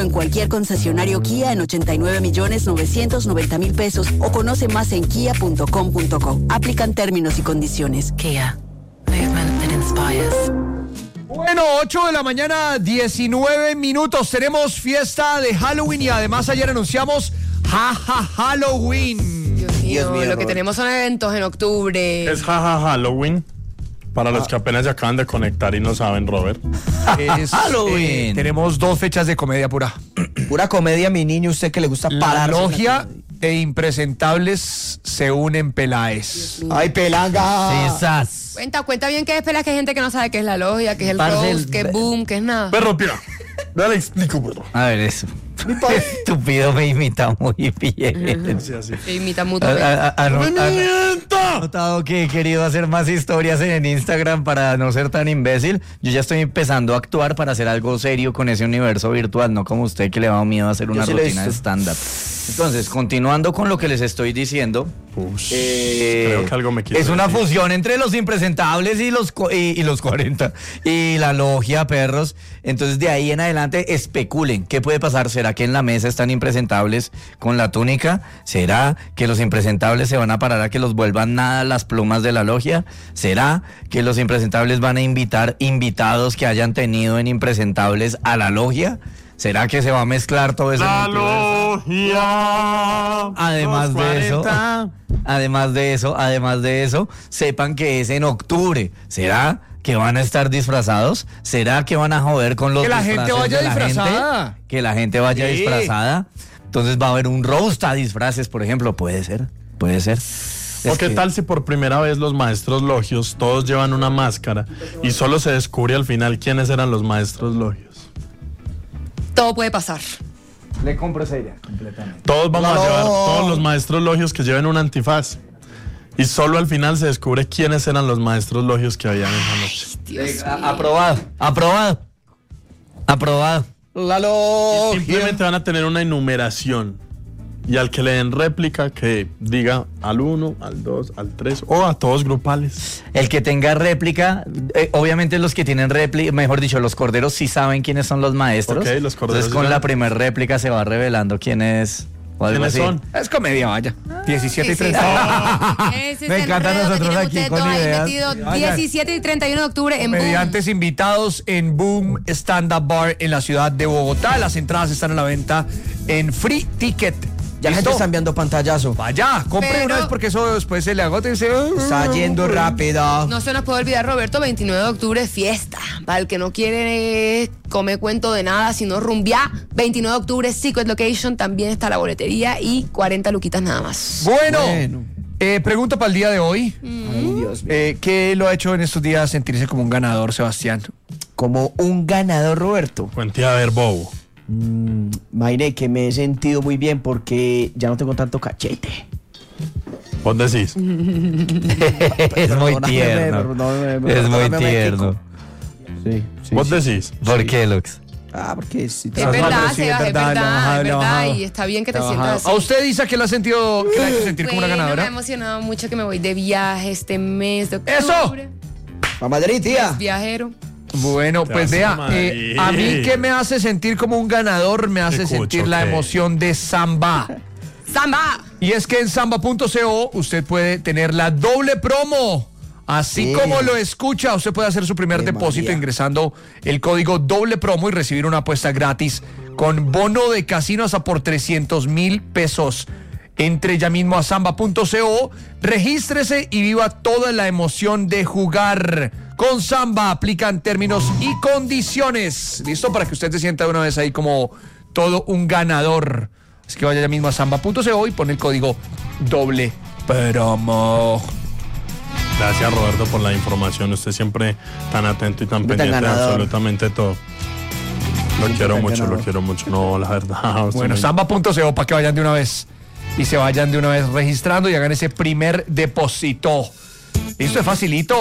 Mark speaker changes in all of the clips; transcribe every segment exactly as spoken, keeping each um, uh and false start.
Speaker 1: En cualquier concesionario Kia en ochenta y nueve millones novecientos noventa mil pesos o conoce más en kia punto com punto co. Aplican términos y condiciones.
Speaker 2: Kia. Movement that inspires.
Speaker 3: Bueno, ocho de la mañana, diecinueve minutos. Tenemos fiesta de Halloween y además ayer anunciamos Jaja Halloween.
Speaker 4: Dios mío,
Speaker 5: Dios mío,
Speaker 4: lo que
Speaker 5: Robert.
Speaker 4: tenemos son eventos en octubre.
Speaker 6: Es jaja Halloween. Para
Speaker 3: Ah.
Speaker 6: los que apenas se acaban de conectar y no saben, Robert.
Speaker 3: Es,
Speaker 5: Halloween.
Speaker 3: eh, tenemos dos fechas de comedia pura.
Speaker 5: Pura comedia, mi niño, usted que le gusta
Speaker 3: La
Speaker 5: parar.
Speaker 3: logia e impresentables se unen Peláez.
Speaker 5: ¡Ay, pelanga!
Speaker 7: Esas.
Speaker 4: Cuenta, cuenta bien qué es, Pelas, que hay gente que no sabe qué es la logia, qué es el
Speaker 7: Parce,
Speaker 4: roast, qué es boom, qué es nada.
Speaker 6: Perro, pira. Ya le explico, perro.
Speaker 7: A ver, eso. Estúpido me imita muy bien.
Speaker 6: Sí, así.
Speaker 4: Se imita mucho.
Speaker 7: Ha- ha- ha-
Speaker 6: ¡No
Speaker 7: ha-
Speaker 6: me
Speaker 7: ha-
Speaker 6: mienta!
Speaker 7: He notado que he querido hacer más historias en Instagram para no ser tan imbécil. Yo ya estoy empezando a actuar para hacer algo serio con ese universo virtual, no como usted que le va miedo a hacer una
Speaker 5: sí lo he
Speaker 7: rutina de
Speaker 5: visto.
Speaker 7: stand-up. Entonces, continuando con lo que les estoy diciendo,
Speaker 6: Ush,
Speaker 7: eh,
Speaker 6: creo que algo me quiso
Speaker 7: es una
Speaker 6: decir.
Speaker 7: fusión entre los impresentables y los, co- y, y los cuarenta y la logia, perros. Entonces, de ahí en adelante, especulen. ¿Qué puede pasar? ¿Será que en la mesa están impresentables con la túnica? ¿Será que los impresentables se van a parar a que los vuelvan nada las plumas de la logia? ¿Será que los impresentables van a invitar invitados que hayan tenido en impresentables a la logia? ¿Será que se va a mezclar todo ese
Speaker 6: La
Speaker 7: multiverso?
Speaker 6: logia.
Speaker 7: Además
Speaker 6: los
Speaker 7: de eso,
Speaker 6: cuarenta.
Speaker 7: además de eso, además de eso, sepan que es en octubre. ¿Será que van a estar disfrazados? ¿Será que van a joder con los
Speaker 3: Que la gente
Speaker 7: disfraces
Speaker 3: vaya
Speaker 7: de la
Speaker 3: disfrazada.
Speaker 7: gente? Que la gente vaya
Speaker 3: Sí.
Speaker 7: disfrazada. Entonces va a haber un roast a disfraces, por ejemplo. Puede ser, puede ser.
Speaker 6: ¿O
Speaker 7: Es
Speaker 6: qué
Speaker 7: que-
Speaker 6: tal si por primera vez los maestros logios todos llevan una máscara y solo se descubre al final quiénes eran los maestros logios?
Speaker 4: Todo puede pasar.
Speaker 7: Le compro esa idea completamente.
Speaker 6: Todos vamos
Speaker 5: No.
Speaker 6: a llevar, todos los maestros logios que lleven un antifaz. Y solo al final se descubre quiénes eran los maestros logios que habían esa noche.
Speaker 4: Dios
Speaker 7: Eh,
Speaker 4: mío.
Speaker 7: a- aprobado, aprobado, aprobado.
Speaker 5: La
Speaker 6: Y
Speaker 5: logia.
Speaker 6: simplemente van a tener una enumeración. Y al que le den réplica, que diga al uno, al dos, al tres o a todos grupales.
Speaker 7: El que tenga réplica, eh, obviamente los que tienen réplica, mejor dicho, los corderos sí saben quiénes son los maestros.
Speaker 6: Ok, los corderos
Speaker 7: Entonces con
Speaker 6: sí
Speaker 7: la
Speaker 6: saben.
Speaker 7: primera réplica se va revelando quién es. O algo
Speaker 6: ¿Quiénes
Speaker 7: así.
Speaker 6: son?
Speaker 3: Es comedia, vaya. diecisiete y
Speaker 4: Sí, sí,
Speaker 3: treinta.
Speaker 4: sí. Ese es
Speaker 7: Me
Speaker 4: el
Speaker 7: encanta
Speaker 4: enredo que
Speaker 7: nosotros
Speaker 4: tienen
Speaker 7: aquí
Speaker 4: ustedes
Speaker 7: con
Speaker 4: dos ahí
Speaker 7: ideas.
Speaker 4: metidos.
Speaker 3: Vayan.
Speaker 4: diecisiete y treinta y uno de octubre en Boom.
Speaker 3: Comediantes invitados en Boom Stand Up Bar en la ciudad de Bogotá. Las entradas están a la venta en Free Ticket.
Speaker 5: Ya la gente
Speaker 3: ¿Listo?
Speaker 5: está enviando pantallazo.
Speaker 3: Vaya, compre
Speaker 4: Pero-
Speaker 3: una vez porque eso después se le agota y se...
Speaker 5: Está yendo rápido.
Speaker 4: No se nos puede olvidar, Roberto, veintinueve de octubre, fiesta. Para el que no quiere eh, comer cuento de nada, sino rumbear, veintinueve de octubre, Secret Location, también está la boletería y cuarenta luquitas nada más.
Speaker 3: Bueno,
Speaker 5: Bueno.
Speaker 3: eh, pregunta para el día de hoy.
Speaker 5: Ay, Dios mío.
Speaker 3: Eh, ¿Qué lo ha hecho en estos días sentirse como un ganador, Sebastián?
Speaker 5: Como un ganador, Roberto.
Speaker 6: Cuente a ver, bobo.
Speaker 5: Mm, Mayre, que me he sentido muy bien porque ya no tengo tanto cachete.
Speaker 6: Vos decís.
Speaker 7: Es muy
Speaker 5: Perdóname,
Speaker 7: tierno.
Speaker 5: perdóname,
Speaker 7: Es muy
Speaker 5: perdóname,
Speaker 7: tierno.
Speaker 5: Sí, sí,
Speaker 6: Vos
Speaker 5: sí.
Speaker 6: decís.
Speaker 7: ¿Por qué, Lux?
Speaker 5: Ah, porque si
Speaker 4: Es
Speaker 5: te
Speaker 3: No,
Speaker 4: verdad,
Speaker 3: pero sí,
Speaker 4: Sebas,
Speaker 3: es
Speaker 4: es
Speaker 3: verdad, le ha
Speaker 4: verdad,
Speaker 3: bajado,
Speaker 4: es
Speaker 3: le ha
Speaker 4: verdad.
Speaker 3: bajado.
Speaker 4: Y está bien que te
Speaker 3: Le ha
Speaker 4: sientas
Speaker 3: bajado.
Speaker 4: así.
Speaker 3: ¿A usted, Isa, que lo ha sentido, que le ha hecho sentir como una
Speaker 4: Bueno, me ha
Speaker 3: ganadora?
Speaker 4: emocionado mucho que me voy de viaje este mes de octubre.
Speaker 3: ¡Eso!
Speaker 5: Pa' Madrid, tía.
Speaker 4: Es viajero.
Speaker 3: Bueno,
Speaker 6: Te
Speaker 3: pues
Speaker 6: vas a
Speaker 3: vea,
Speaker 6: Madrid.
Speaker 3: eh, a mí que me hace sentir como un ganador, me hace
Speaker 6: Escucho,
Speaker 3: sentir la
Speaker 6: ¿qué?
Speaker 3: emoción de Samba.
Speaker 4: ¡Samba!
Speaker 3: Y es que en samba punto co usted puede tener la doble promo. Así
Speaker 5: Sí.
Speaker 3: como lo escucha, usted puede hacer su primer
Speaker 5: Qué
Speaker 3: depósito
Speaker 5: María.
Speaker 3: ingresando el código doble promo y recibir una apuesta gratis con bono de casino hasta por trescientos mil pesos. Entre ya mismo a samba punto co, regístrese y viva toda la emoción de jugar. Con Samba aplican términos y condiciones. ¿Listo? Para que usted se sienta de una vez ahí como todo un ganador. Así que vaya ya mismo a samba punto co y pone el código doble promo.
Speaker 6: Gracias, Roberto, por la información. Usted siempre tan atento y tan
Speaker 5: Tan
Speaker 6: pendiente de
Speaker 5: ganador.
Speaker 6: absolutamente todo. Lo quiero
Speaker 5: tan
Speaker 6: mucho,
Speaker 5: ganador.
Speaker 6: lo quiero mucho. No, la verdad. usted
Speaker 3: Bueno,
Speaker 6: me-
Speaker 3: samba punto co para que vayan de una vez y se vayan de una vez registrando y hagan ese primer depósito. Listo, es facilito.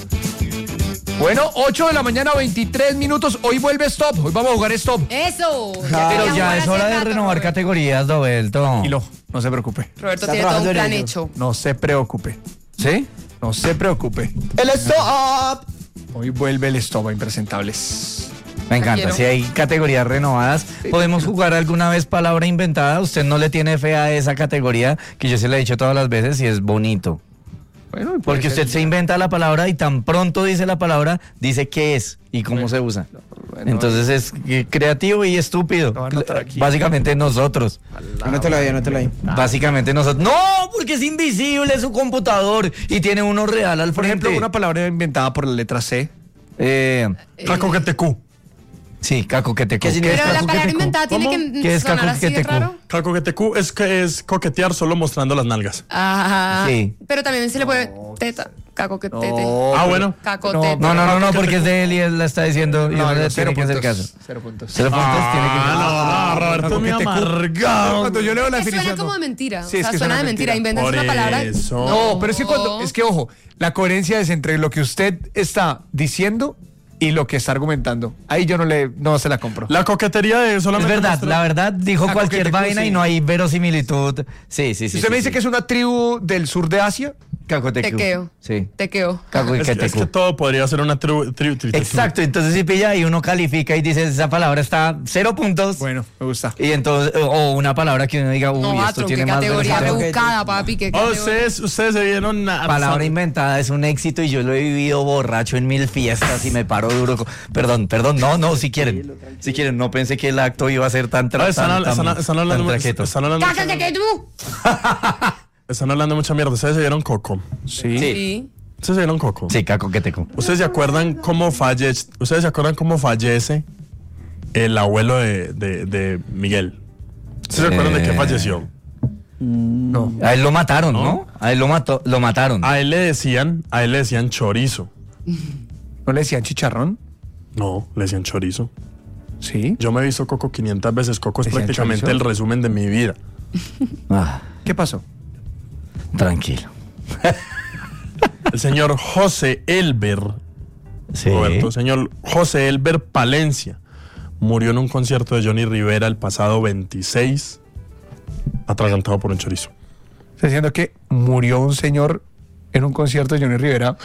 Speaker 3: Bueno, ocho de la mañana, veintitrés minutos. Hoy vuelve Stop. Hoy vamos a jugar Stop.
Speaker 4: ¡Eso!
Speaker 5: Ah,
Speaker 7: Pero
Speaker 4: quería
Speaker 7: ya
Speaker 4: jugar
Speaker 7: es
Speaker 4: hace
Speaker 7: hora de
Speaker 4: rato,
Speaker 7: renovar
Speaker 4: Roberto.
Speaker 7: categorías, Roberto.
Speaker 3: Y lo, no se preocupe.
Speaker 4: Roberto
Speaker 5: Está
Speaker 4: tiene todo un
Speaker 5: trabajando en
Speaker 4: plan
Speaker 5: ello.
Speaker 4: hecho.
Speaker 3: No se preocupe.
Speaker 7: ¿Sí?
Speaker 3: No se preocupe.
Speaker 5: El stop.
Speaker 3: Hoy vuelve el Stop a Impresentables.
Speaker 7: Me encanta,
Speaker 4: quiero.
Speaker 7: si hay categorías renovadas, podemos jugar alguna vez palabra inventada. Usted no le tiene fe a esa categoría, que yo se la he dicho todas las veces y es bonito.
Speaker 3: Bueno, puede
Speaker 7: Porque
Speaker 3: ser.
Speaker 7: usted se inventa la palabra y tan pronto dice la palabra, dice qué es y cómo se usa.
Speaker 3: bueno,
Speaker 7: Entonces es eh, creativo y estúpido.
Speaker 3: Lo voy a anotar aquí.
Speaker 7: Básicamente nosotros.
Speaker 5: Anótalo ahí, anótalo ahí.
Speaker 7: Básicamente nosotros. No, porque es invisible su computador y tiene uno real al
Speaker 3: Por ejemplo,
Speaker 7: frente.
Speaker 3: una palabra inventada por la letra C.
Speaker 7: Eh,
Speaker 6: Cacoquetecú.
Speaker 7: sí, cacoqueteco.
Speaker 5: ¿Qué significa?
Speaker 4: Pero la
Speaker 5: ¿Caco
Speaker 4: palabra
Speaker 5: que te cu-
Speaker 4: inventada tiene
Speaker 6: ¿Cómo?
Speaker 4: que
Speaker 7: ¿Qué es
Speaker 4: sonar
Speaker 7: caco
Speaker 4: así
Speaker 7: que
Speaker 4: de
Speaker 7: te cu?
Speaker 4: raro.
Speaker 6: Cacoquetecú es que es coquetear solo mostrando las nalgas.
Speaker 4: Ajá.
Speaker 7: Sí.
Speaker 4: Pero también se le puede teta, caco que tete.
Speaker 6: Ah, bueno.
Speaker 4: Cacotete.
Speaker 7: No, no, no, no, porque es de él y él la está diciendo y
Speaker 3: No,
Speaker 7: no,
Speaker 3: no,
Speaker 7: le
Speaker 3: cero
Speaker 7: tiene que hacer
Speaker 3: puntos.
Speaker 7: caso.
Speaker 3: Cero puntos.
Speaker 7: Cero puntos tiene que
Speaker 6: Ah, no, Roberto es muy amargado.
Speaker 3: Cuando yo leo la
Speaker 4: Es que suena
Speaker 3: definición.
Speaker 4: como
Speaker 3: no.
Speaker 4: de mentira.
Speaker 3: Sí,
Speaker 4: o
Speaker 3: es
Speaker 4: sea,
Speaker 3: que
Speaker 4: suena de mentira. Inventas
Speaker 6: Por
Speaker 4: una palabra.
Speaker 6: eso.
Speaker 3: No, pero es que cuando, es que ojo, la coherencia es entre lo que usted está diciendo y lo que está argumentando. Ahí yo no le, no se la compro.
Speaker 6: La coquetería de
Speaker 7: Es
Speaker 6: solamente.
Speaker 7: verdad,
Speaker 6: mostrar-
Speaker 7: la verdad dijo
Speaker 3: Ah,
Speaker 7: cualquier
Speaker 3: coqueteco,
Speaker 7: vaina
Speaker 3: sí.
Speaker 7: y no hay verosimilitud. Sí, sí, sí.
Speaker 3: Si usted me dice que es una tribu del sur de Asia,
Speaker 7: cacoteco.
Speaker 4: Tequeo.
Speaker 7: Sí.
Speaker 4: Tequeo.
Speaker 6: Es, que- es que todo podría ser una tribu. tribu- tribu-
Speaker 7: Exacto, entonces si pilla y uno califica y dice esa palabra está cero puntos.
Speaker 3: bueno, me gusta.
Speaker 7: Y entonces, o una palabra que uno diga, uy,
Speaker 4: No,
Speaker 7: esto
Speaker 4: Atron, qué
Speaker 7: tiene más
Speaker 4: categoría
Speaker 7: verosimilitud.
Speaker 4: rebuscada, papi. Qué
Speaker 6: Oh,
Speaker 4: categoría.
Speaker 6: ustedes, ustedes se vieron. a-
Speaker 7: Palabra inventada es un éxito y yo lo he vivido borracho en mil fiestas y me paro duro. co- Perdón, perdón, no, no, si quieren. Si quieren, no pensé que el acto iba a ser tan tra-
Speaker 6: Ah, están,
Speaker 7: tan-
Speaker 6: están-
Speaker 7: tan-
Speaker 6: están
Speaker 7: tan
Speaker 6: hablando,
Speaker 7: traqueto.
Speaker 6: están hablando,
Speaker 4: Caca que tú.
Speaker 6: están hablando mucha mierda. Ustedes se vieron Coco.
Speaker 3: Sí.
Speaker 4: Sí.
Speaker 6: Ustedes se vieron Coco.
Speaker 7: Sí, cacoqueteco.
Speaker 6: ¿Ustedes se acuerdan cómo fallece, ustedes se acuerdan cómo fallece el abuelo de, de, de Miguel? ¿Ustedes se acuerdan de qué
Speaker 7: Eh.
Speaker 6: falleció?
Speaker 3: No.
Speaker 7: A él lo mataron, ¿no?
Speaker 6: ¿No?
Speaker 7: A él lo mató, lo mataron.
Speaker 6: A él le decían, a él le decían chorizo.
Speaker 3: ¿No le decían chicharrón?
Speaker 6: No, le decían chorizo.
Speaker 3: Sí.
Speaker 6: Yo me he visto Coco quinientas veces. Coco es
Speaker 3: ¿Decían
Speaker 6: prácticamente
Speaker 3: chorizo?
Speaker 6: el resumen de mi vida.
Speaker 7: Ah,
Speaker 3: ¿Qué pasó?
Speaker 7: tranquilo.
Speaker 6: El señor José Elber,
Speaker 7: Sí.
Speaker 6: Roberto, señor José Elber Palencia, murió en un concierto de Johnny Rivera el pasado veintiséis, atragantado por un chorizo.
Speaker 3: Está diciendo que murió un señor en un concierto de Johnny Rivera.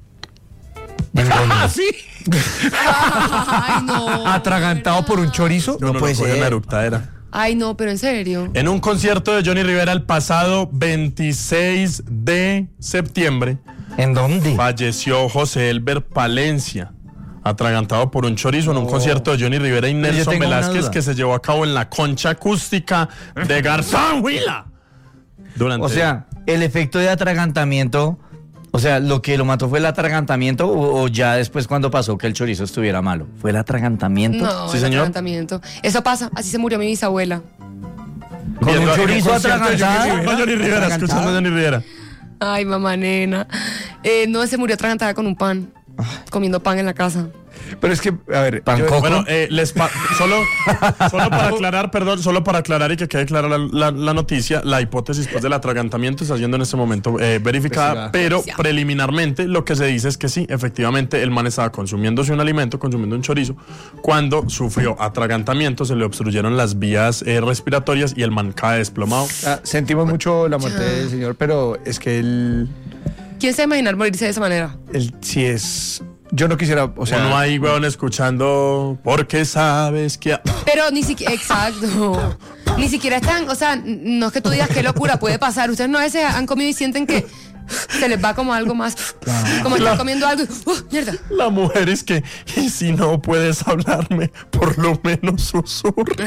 Speaker 7: ¿Ah,
Speaker 3: sí?
Speaker 4: Ay, no.
Speaker 3: Atragantado por un chorizo.
Speaker 6: No, no
Speaker 5: puede
Speaker 6: lo cogió en
Speaker 5: ser.
Speaker 6: la eructadera.
Speaker 4: Ay, no, pero en serio.
Speaker 6: En un concierto de Johnny Rivera el pasado veintiséis de septiembre,
Speaker 7: ¿En dónde?
Speaker 6: falleció José Elber Palencia, atragantado por un chorizo en un concierto de Johnny Rivera y
Speaker 7: yo
Speaker 6: Nelson
Speaker 7: tengo una
Speaker 6: Velázquez
Speaker 7: duda.
Speaker 6: que se llevó a cabo en la concha acústica de Garzón Huila. Durante
Speaker 7: O sea, el efecto de atragantamiento, o sea, lo que lo mató fue el atragantamiento o, o ya después cuando pasó que el chorizo estuviera malo. ¿Fue el atragantamiento?
Speaker 4: No,
Speaker 6: Sí,
Speaker 4: el
Speaker 6: señor.
Speaker 4: atragantamiento. Eso pasa. Así se murió mi bisabuela.
Speaker 7: Con un
Speaker 6: Viendo-
Speaker 7: chorizo
Speaker 6: concierto de Johnny
Speaker 7: atragantado.
Speaker 6: Rivera, Johnny Rivera, escuchando a Johnny Rivera.
Speaker 4: Ay, mamá nena. Eh, no, se murió atragantada con un pan. Comiendo pan en la casa.
Speaker 3: Pero es que, a ver,
Speaker 7: Pan
Speaker 3: yo-
Speaker 7: coco.
Speaker 6: Bueno, eh, les pa- solo, solo para aclarar, perdón, solo para aclarar y que quede clara la, la- la noticia, la hipótesis pues, del atragantamiento está siendo en este momento eh, verificada,
Speaker 3: Investigada.
Speaker 6: pero
Speaker 4: Ya.
Speaker 6: preliminarmente lo que se dice es que sí, efectivamente el man estaba consumiéndose un alimento, consumiendo un chorizo, cuando sufrió atragantamiento, se le obstruyeron las vías eh, respiratorias y el man cae desplomado.
Speaker 3: ah, sentimos mucho la muerte del señor, pero es que él,
Speaker 4: ¿Quién se va a imaginar morirse de esa manera?
Speaker 3: él sí es. Yo no quisiera, o sea.
Speaker 6: Uno ahí, weón, escuchando, porque sabes que... a-".
Speaker 4: Pero ni siquiera, exacto. Ni siquiera están, o sea, n- no es que tú digas qué locura puede pasar. Ustedes no a veces han comido y sienten que se les va como algo más, como están comiendo algo y, ¡uh, mierda!
Speaker 6: La mujer es que, y si no puedes hablarme, por lo menos susurra.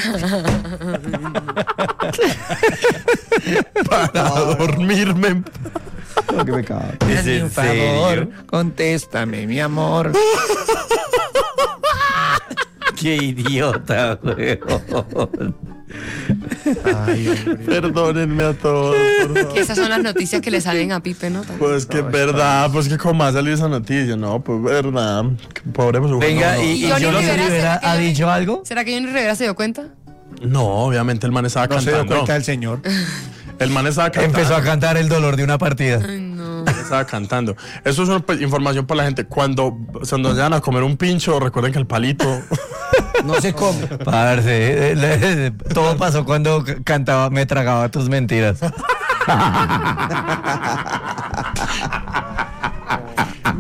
Speaker 6: Para dormirme.
Speaker 5: No, qué pecado.
Speaker 7: ¿Es
Speaker 3: Hazme
Speaker 7: en
Speaker 3: un favor,
Speaker 7: serio?
Speaker 3: contéstame, mi amor.
Speaker 7: Qué idiota, weón.
Speaker 6: Perdónenme a todos, por favor.
Speaker 4: Que esas son las noticias que le salen a Pipe, ¿no?
Speaker 6: Pues que es verdad, pues que cómo va a salir esa noticia, no, pues verdad. Que pobre mujer.
Speaker 7: Venga,
Speaker 6: no, no.
Speaker 7: y,
Speaker 4: ¿Y
Speaker 7: y
Speaker 4: Johnny
Speaker 7: Johnny
Speaker 4: Rivera,
Speaker 7: Rivera
Speaker 4: será que
Speaker 7: ha
Speaker 4: Johnny-
Speaker 7: dicho algo.
Speaker 4: ¿Será que Johnny Rivera se dio cuenta?
Speaker 6: No, obviamente el man estaba
Speaker 3: No se dio
Speaker 6: cantando.
Speaker 3: cuenta del señor.
Speaker 6: El man estaba cantando.
Speaker 7: Empezó a cantar el dolor de una partida.
Speaker 4: Ay, no.
Speaker 6: Estaba cantando. Eso es una pues, información para la gente. Cuando se nos vayan a comer un pincho, recuerden que el palito.
Speaker 5: No se come.
Speaker 7: Parce, eh, le- todo pasó cuando c- cantaba Me tragaba tus mentiras.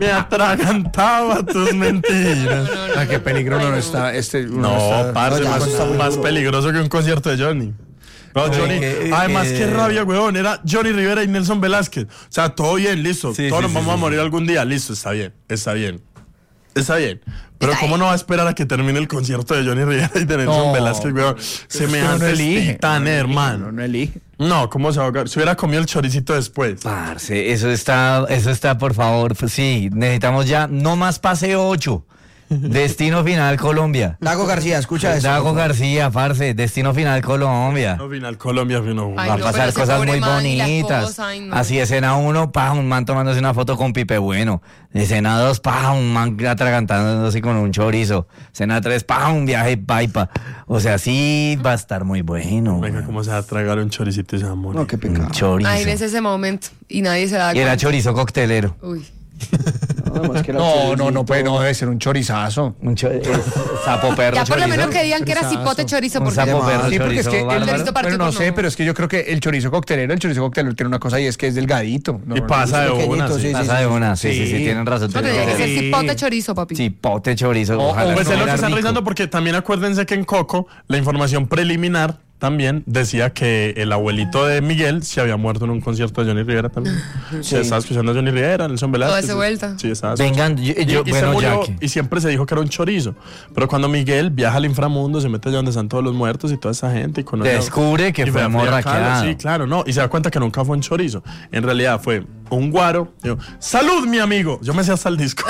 Speaker 6: Me atragantaba tus mentiras.
Speaker 3: Ah, qué peligro no, no está. Este, uno
Speaker 6: No,
Speaker 3: está-
Speaker 6: parce,
Speaker 5: no, ya,
Speaker 6: más,
Speaker 5: eso está muy
Speaker 6: más
Speaker 5: duro.
Speaker 6: peligroso que un concierto de Johnny. No, Johnny,
Speaker 7: que-
Speaker 6: además,
Speaker 7: que-
Speaker 6: qué rabia, weón. Era Johnny Rivera y Nelson Velázquez. O sea, todo bien, listo.
Speaker 7: Sí,
Speaker 6: Todos
Speaker 7: sí,
Speaker 6: nos
Speaker 7: sí,
Speaker 6: vamos
Speaker 7: sí.
Speaker 6: a morir algún día. Listo, está bien, está bien. Está bien. Pero
Speaker 4: Está
Speaker 6: ¿cómo
Speaker 4: bien.
Speaker 6: no va a esperar a que termine el concierto de Johnny Rivera y de Nelson
Speaker 3: No,
Speaker 6: Velázquez, weón? Semejantes
Speaker 3: elige.
Speaker 6: titanes, hermano.
Speaker 3: No, no elige.
Speaker 6: No, ¿cómo se va a ahogar? Se hubiera comido el choricito después.
Speaker 7: Parce, eso está, eso está, por favor. Pues sí, necesitamos ya no más paseo ocho. Destino final Colombia.
Speaker 5: Dago García, escucha eso.
Speaker 7: Dago García, parce, destino final Colombia.
Speaker 6: No, final Colombia, vino.
Speaker 4: Ay,
Speaker 7: Va a
Speaker 4: no,
Speaker 7: pasar
Speaker 4: pero ese
Speaker 7: cosas
Speaker 4: pobre
Speaker 7: muy
Speaker 4: man y la
Speaker 7: bonitas.
Speaker 4: esposa, ay, no.
Speaker 7: Así, escena uno, pa, un man tomándose una foto con Pipe Bueno. Escena dos, pa, un man atragantándose con un chorizo. Escena tres, pa, un viaje paipa. O sea, sí va a estar muy bueno.
Speaker 6: Venga, ¿cómo se va a tragar un choricito y se va a morir?
Speaker 5: No, qué pecado.
Speaker 7: Un chorizo.
Speaker 4: Imagínense ese momento y nadie se da
Speaker 7: Y era
Speaker 4: cuenta.
Speaker 7: chorizo coctelero.
Speaker 4: Uy.
Speaker 5: No, más que era
Speaker 3: No,
Speaker 5: choricito.
Speaker 3: no, no puede, no debe ser un chorizazo.
Speaker 7: Un cho- es sapo perro
Speaker 4: Ya por lo
Speaker 7: chorizo.
Speaker 4: menos que digan que era
Speaker 3: Chorizazo.
Speaker 4: cipote chorizo
Speaker 7: Un
Speaker 4: porque
Speaker 7: sapo perro
Speaker 3: Sí, porque es
Speaker 7: chorizo
Speaker 3: que el
Speaker 7: bárbaro.
Speaker 4: chorizo partido
Speaker 3: bueno, no
Speaker 4: con
Speaker 3: sé,
Speaker 4: no.
Speaker 3: pero es que yo creo que el chorizo coctelero, el chorizo coctelero tiene una cosa y es que es delgadito.
Speaker 6: Y
Speaker 3: normalmente.
Speaker 6: pasa de
Speaker 5: pequeñito,
Speaker 6: una, sí.
Speaker 5: sí.
Speaker 7: Pasa de una, sí, sí, sí,
Speaker 3: Sí.
Speaker 7: tienen razón.
Speaker 4: no
Speaker 7: tienen
Speaker 4: tendría que
Speaker 7: razón.
Speaker 4: ser
Speaker 3: Sí.
Speaker 4: cipote chorizo, papi.
Speaker 7: Cipote chorizo.
Speaker 3: O-
Speaker 7: Ojalá
Speaker 3: o-
Speaker 6: Pues
Speaker 7: no
Speaker 6: es lo que
Speaker 7: era
Speaker 6: están
Speaker 7: rico.
Speaker 6: revisando porque también acuérdense que en Coco la información preliminar también decía que el abuelito de Miguel se había muerto en un concierto de Johnny Rivera también. Sí. Estaba escuchando a Johnny Rivera, Nelson Velázquez.
Speaker 4: Todo ese vuelta.
Speaker 6: Sí, estaba
Speaker 7: Vengan, yo,
Speaker 6: Y,
Speaker 7: yo-
Speaker 6: y
Speaker 7: bueno,
Speaker 6: se murió,
Speaker 7: ya que-
Speaker 6: y siempre se dijo que era un chorizo. Pero cuando Miguel viaja al inframundo, se mete allá donde están todos los muertos y toda esa gente. Y conoce a-
Speaker 7: Descubre que
Speaker 6: y
Speaker 7: fue
Speaker 6: ve a Frida Kahlo,
Speaker 7: morraqueado.
Speaker 6: Sí, claro, no. Y se da cuenta que nunca fue un chorizo. En realidad fue un guaro. Digo, ¡salud, mi amigo! Yo me sé hasta el disco.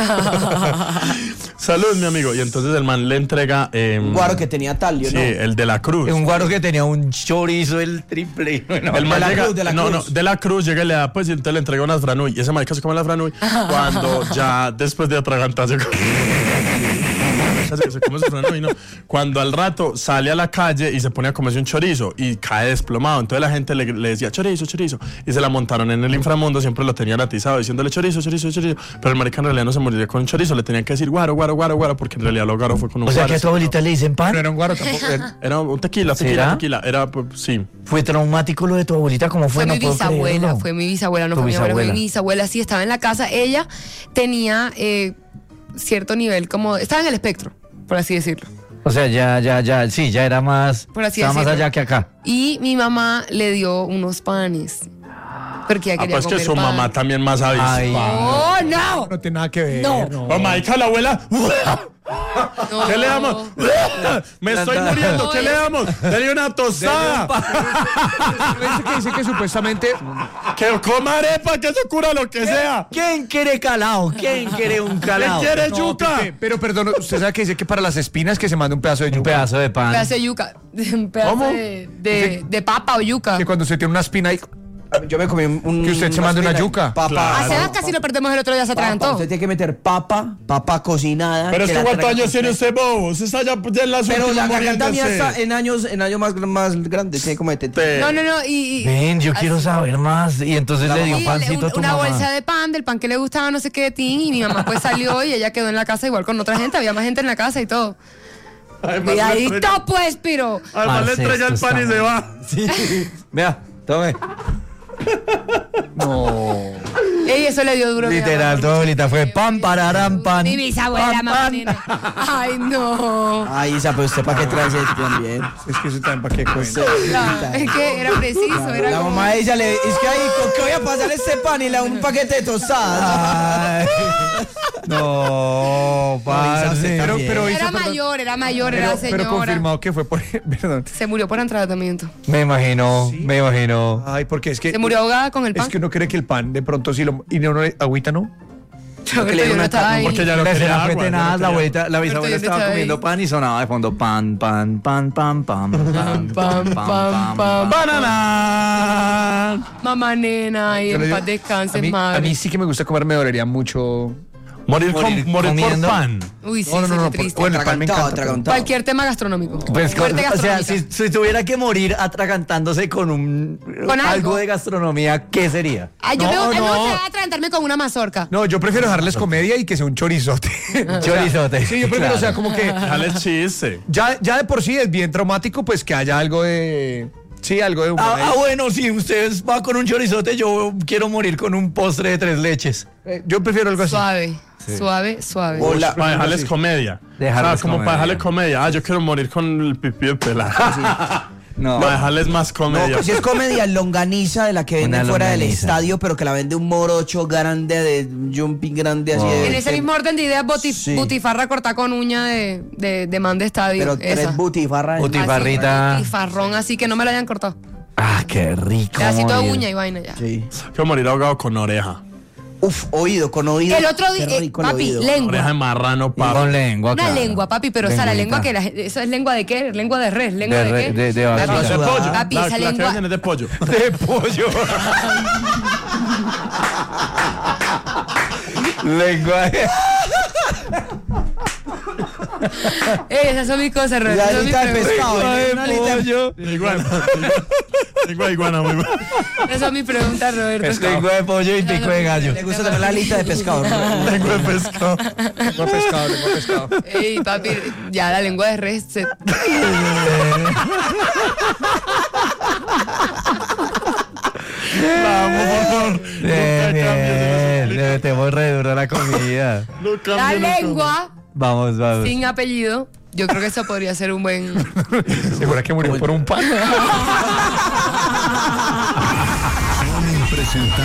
Speaker 6: ¡Salud, mi amigo! Y entonces el man le entrega. eh,
Speaker 5: Un guaro que tenía talio,
Speaker 6: Sí,
Speaker 5: ¿no?
Speaker 6: el de la cruz.
Speaker 7: Un guaro que tenía un chorizo el triple. No,
Speaker 6: El man
Speaker 5: de la
Speaker 6: llega,
Speaker 5: Cruz, de la
Speaker 6: no,
Speaker 5: Cruz.
Speaker 6: no, de la cruz llega y le da, pues, y entonces le entrega unas franui. Y ese marica se come la franui cuando ya después de atragantarse. Se come su franui, ¿no? Cuando al rato sale a la calle y se pone a comerse un chorizo y cae desplomado. Entonces la gente le, le decía chorizo, chorizo. Y se la montaron en el inframundo, siempre lo tenían atizado diciéndole chorizo, chorizo, chorizo. Pero el marica en realidad no se moriría con un chorizo, le tenían que decir guaro, guaro, guaro, guaro, porque en realidad lo guaro fue con un
Speaker 7: O sea
Speaker 6: guaro.
Speaker 7: que a tu abuelita le dicen pan.
Speaker 3: No era un guaro tampoco. era-
Speaker 6: Era un tequila, tequila,
Speaker 7: ¿Será?
Speaker 6: tequila. Era, pues, sí.
Speaker 7: Fue traumático lo de tu abuelita, ¿cómo fue?
Speaker 4: Fue
Speaker 7: No
Speaker 4: mi
Speaker 7: puedo
Speaker 4: bisabuela,
Speaker 7: creerlo.
Speaker 4: fue mi bisabuela, no
Speaker 7: Tu
Speaker 4: fue mi abuela, fue
Speaker 7: bisabuela.
Speaker 4: mi bisabuela. Sí, estaba en la casa. Ella tenía eh, cierto nivel, como estaba en el espectro, por así decirlo.
Speaker 7: O sea, ya, ya, ya, sí, ya era más.
Speaker 4: Por así
Speaker 7: estaba más
Speaker 4: decirlo.
Speaker 7: allá que acá.
Speaker 4: Y mi mamá le dio unos panes. Porque ella
Speaker 6: Ah,
Speaker 4: quería
Speaker 6: pues que
Speaker 4: comer
Speaker 6: su
Speaker 4: pan.
Speaker 6: mamá también más avispa.
Speaker 7: Ay.
Speaker 4: ¡Oh, no!
Speaker 3: No tiene nada que ver.
Speaker 4: No.
Speaker 3: no.
Speaker 6: Oh, marica, la abuela.
Speaker 4: No.
Speaker 6: ¿Qué le damos? Me estoy muriendo. ¿Qué le damos? Dale una tostada.
Speaker 3: Dice que dice que supuestamente
Speaker 6: Que coma arepa, que eso cura lo que sea.
Speaker 7: ¿Quién quiere calao? ¿Quién quiere un
Speaker 6: ¿Qué
Speaker 7: calao?
Speaker 6: quiere
Speaker 3: No,
Speaker 6: yuca?
Speaker 3: Pipe, pero perdón, usted sabe que dice que para las espinas que se manda un pedazo de yuca.
Speaker 7: Un pedazo de pan.
Speaker 4: Un pedazo de yuca. Un pedazo
Speaker 6: ¿Cómo?
Speaker 4: de, de, de papa o yuca.
Speaker 3: Que cuando usted tiene una espina ahí,
Speaker 5: Yo me comí un...
Speaker 3: Que usted se mande una
Speaker 5: espina-
Speaker 3: yuca.
Speaker 5: Papa.
Speaker 6: Claro.
Speaker 4: A Sebas casi lo perdemos el otro día, se
Speaker 5: Papa,
Speaker 4: atragantó.
Speaker 5: usted tiene que meter papa, papa cocinada.
Speaker 6: Pero es que
Speaker 5: la
Speaker 6: ¿cuántos
Speaker 5: atraganta
Speaker 6: años tiene
Speaker 5: usted.
Speaker 6: usted, bobo? Usted está ya, ya en las
Speaker 5: Pero
Speaker 6: últimas
Speaker 5: la garganta mía
Speaker 6: muriéndose.
Speaker 5: está en años, en años más, más grandes, tiene como de setenta.
Speaker 6: Te-
Speaker 4: No, no, no. Y, y-
Speaker 7: Ven, yo
Speaker 4: así-
Speaker 7: quiero saber más. Y entonces le dio
Speaker 4: Sí,
Speaker 7: pancito
Speaker 4: un-
Speaker 7: a tu
Speaker 4: una
Speaker 7: mamá.
Speaker 4: bolsa de pan, del pan que le gustaba, no sé qué de ti, y mi mamá pues salió y ella quedó en la casa igual con otra gente, había más gente en la casa y todo.
Speaker 6: Además, le
Speaker 4: Cuidadito
Speaker 6: entrega-
Speaker 4: pues, Piro.
Speaker 6: además le
Speaker 7: Parce,
Speaker 6: entrega el
Speaker 7: esto
Speaker 6: pan y
Speaker 7: está
Speaker 6: se
Speaker 7: mal.
Speaker 6: va.
Speaker 7: Sí. Vea, tome.
Speaker 3: no.
Speaker 4: Ey, eso le dio duro. a mi
Speaker 7: Literal, tu
Speaker 4: mamá.
Speaker 7: abuelita fue pan, pararán, pan.
Speaker 4: Mi bisabuela,
Speaker 7: pan,
Speaker 4: mamá.
Speaker 7: pan.
Speaker 4: nena. Ay, no.
Speaker 5: Ay, Isa, pero usted para qué trae ese también.
Speaker 3: Es que eso también para qué cuenta.
Speaker 4: La- es que era preciso, era
Speaker 5: La
Speaker 4: como-
Speaker 5: mamá de ella le es que ahí, ¿con qué voy a pasar este pan? Y le da un paquete de tostadas.
Speaker 7: Ay. No, parce.
Speaker 3: Pero, pero, Isa,
Speaker 4: Era
Speaker 3: perdón,
Speaker 4: mayor, era mayor,
Speaker 3: pero,
Speaker 4: era
Speaker 3: pero
Speaker 4: señora.
Speaker 3: confirmado que fue por. Perdón.
Speaker 4: Se murió por un tratamiento.
Speaker 7: Me imagino, me imagino.
Speaker 3: Ay, porque es que.
Speaker 4: Se murió ahogada con el pan.
Speaker 3: Es que uno cree que el pan de pronto sí lo. Y no, no agüita, ¿no?
Speaker 4: Roberto,
Speaker 5: que le dio
Speaker 4: yo no
Speaker 5: una
Speaker 4: estaba
Speaker 5: ca-
Speaker 4: ahí.
Speaker 6: Porque ya no
Speaker 7: La
Speaker 6: quería
Speaker 7: escena fue
Speaker 6: agua, ya no
Speaker 7: tenaz, la
Speaker 6: quería-
Speaker 7: abuelita, la bisabuela
Speaker 4: yo
Speaker 7: estaba
Speaker 4: estaba ahí.
Speaker 7: comiendo pan y sonaba de fondo pan, pan, pan, pan, pan, pan,
Speaker 4: pam, pam, pam.
Speaker 6: ¡Banana!
Speaker 4: Mamá nena, y
Speaker 3: Yo le
Speaker 4: en
Speaker 3: digo,
Speaker 4: paz descanse,
Speaker 3: a mí,
Speaker 4: madre.
Speaker 3: a mí sí que me gusta comer, me dolería mucho.
Speaker 6: Morir, con-
Speaker 7: Morir
Speaker 6: morir por
Speaker 7: comiendo.
Speaker 6: pan.
Speaker 4: Uy, sí,
Speaker 3: No, no, no,
Speaker 4: sería
Speaker 3: no,
Speaker 4: triste.
Speaker 3: bueno, el pan me
Speaker 5: Atragantado,
Speaker 3: encanta.
Speaker 5: atragantado.
Speaker 4: Cualquier tema gastronómico.
Speaker 7: Pues con-
Speaker 4: Muerte
Speaker 7: o sea,
Speaker 4: gastronómica.
Speaker 7: si, si tuviera que morir atragantándose con un
Speaker 4: Con algo.
Speaker 7: algo de gastronomía, ¿qué sería?
Speaker 4: Ay, yo
Speaker 3: No,
Speaker 4: me, a mí me
Speaker 3: no.
Speaker 4: gustaría atragantarme con una mazorca.
Speaker 3: No, yo prefiero dejarles comedia y que sea un chorizote.
Speaker 7: Chorizote.
Speaker 3: Sí, yo prefiero,
Speaker 7: Claro.
Speaker 3: o sea, como que.
Speaker 6: Dale chiste.
Speaker 3: Ya, ya de por sí es bien traumático, pues que haya algo de. Sí, algo de humor.
Speaker 7: Ah,
Speaker 3: ahí.
Speaker 7: ah, bueno, si ustedes van con un chorizote, yo quiero morir con un postre de tres leches.
Speaker 3: Eh, yo prefiero algo así.
Speaker 4: Suave, suave, suave.
Speaker 5: Hola.
Speaker 6: Para dejarles comedia.
Speaker 7: Dejarles
Speaker 6: o sea, como
Speaker 7: comedia.
Speaker 6: para dejarles comedia. Ah, yo quiero morir con el pipí de pelado.
Speaker 7: No.
Speaker 6: Para dejarles más
Speaker 5: No,
Speaker 6: comedia.
Speaker 5: si es comedia, longaniza de la que venden
Speaker 7: Una
Speaker 5: fuera del
Speaker 7: longaniza.
Speaker 5: estadio, pero que la vende un morocho grande, de un jumping grande así.
Speaker 7: Oh.
Speaker 5: de-
Speaker 4: En ese mismo orden de ideas, boti-
Speaker 5: Sí.
Speaker 4: butifarra cortada con uña de, de, de man de estadio.
Speaker 5: Pero
Speaker 4: esa.
Speaker 5: tres butifarras.
Speaker 7: Buti-
Speaker 4: Así,
Speaker 7: Butifarrita.
Speaker 4: butifarrón, así que no me lo hayan cortado.
Speaker 7: Ah, qué rico.
Speaker 4: Pedacito de
Speaker 7: morir.
Speaker 4: uña y vaina ya.
Speaker 5: Sí.
Speaker 6: Quiero morir ahogado con oreja.
Speaker 5: Uf, oído, con oído.
Speaker 4: El otro
Speaker 5: Qué
Speaker 4: día, eh,
Speaker 5: rico el
Speaker 4: papi,
Speaker 5: oído.
Speaker 6: Oreja de
Speaker 4: lengua.
Speaker 6: marrano,
Speaker 7: Con
Speaker 6: papi.
Speaker 7: lengua,
Speaker 4: Una
Speaker 7: claro.
Speaker 4: lengua, papi, pero o sea, la lengua
Speaker 7: Lengüita.
Speaker 4: que la, ¿eso es lengua de qué? ¿Lengua de res? ¿Lengua
Speaker 7: De
Speaker 4: de,
Speaker 7: re-
Speaker 4: qué?
Speaker 7: de- de
Speaker 4: Papi,
Speaker 7: vaquita.
Speaker 6: No, de pollo.
Speaker 4: Papi,
Speaker 6: la,
Speaker 4: esa
Speaker 6: la que
Speaker 4: lengua.
Speaker 6: venden es de pollo.
Speaker 7: De pollo. Lengua.
Speaker 4: Ey, esas son mis cosas, Roberto.
Speaker 5: La
Speaker 4: esas son mis
Speaker 5: alita de
Speaker 4: preguntas.
Speaker 5: pescado.
Speaker 7: Lengua de
Speaker 5: Una alita de-
Speaker 7: pollo.
Speaker 6: Iguana. Lengua de iguana, muy bueno.
Speaker 4: Esas son mis preguntas, Roberto.
Speaker 7: Lengua de pollo y pico de gallo.
Speaker 5: Le gusta también la alita de pescado, ¿no?
Speaker 6: Lengua de pescado.
Speaker 3: Lengua de pescado, lengua de pescado.
Speaker 4: Ey, papi, ya la lengua de res se...
Speaker 6: Vamos, por favor.
Speaker 7: Bien, bien. Le metemos re duro a la comida.
Speaker 6: No cambie,
Speaker 4: La
Speaker 6: no cambie.
Speaker 4: lengua
Speaker 7: Vamos, vamos.
Speaker 4: sin apellido. Yo creo que eso podría ser un buen...
Speaker 3: Segura que murió por un pan.
Speaker 8: Presenta